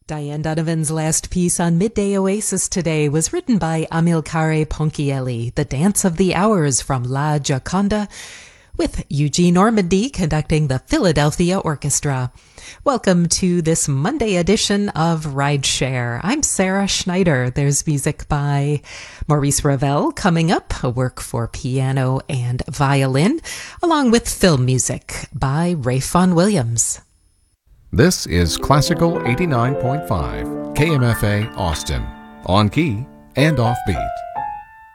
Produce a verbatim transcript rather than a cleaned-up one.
Diane Donovan's last piece on Midday Oasis today was written by Amilcare Ponchielli, The Dance of the Hours from La Gioconda, with Eugene Ormandy conducting the Philadelphia Orchestra. Welcome to this Monday edition of Rideshare. I'm Sarah Schneider. There's music by Maurice Ravel coming up, a work for piano and violin, along with film music by Ralph Vaughan Williams. This is Classical eighty-nine point five, K M F A Austin, on key and offbeat.